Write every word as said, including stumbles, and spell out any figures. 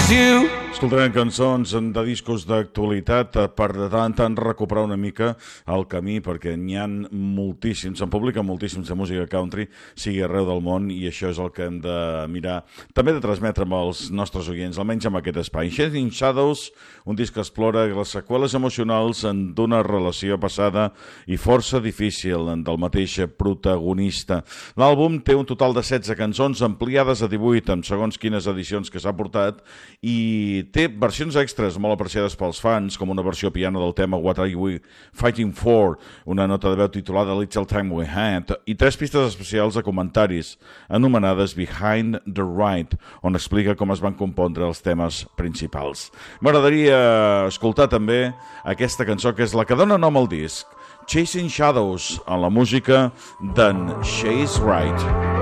is you. Escoltarem cançons de discos d'actualitat per de tant tant recuperar una mica el camí, perquè n'hi ha moltíssims, se'n publiquen moltíssims de música country, sigui arreu del món, i això és el que hem de mirar, també de transmetre amb els nostres oients, almenys amb aquest espai. Chasing Shadows, un disc que explora les seqüeles emocionals d'una relació passada i força difícil del mateix protagonista. L'àlbum té un total de setze cançons, ampliades a divuit en segons quines edicions que s'ha portat, i té versions extres molt apreciades pels fans, com una versió piano del tema What Are We Fighting For, una nota de veu titulada Little Time We Had, i tres pistes especials de comentaris, anomenades Behind the Right, on explica com es van compondre els temes principals. M'agradaria escoltar també aquesta cançó, que és la que dona nom al disc, Chasing Shadows, en la música d'en Chase Wright.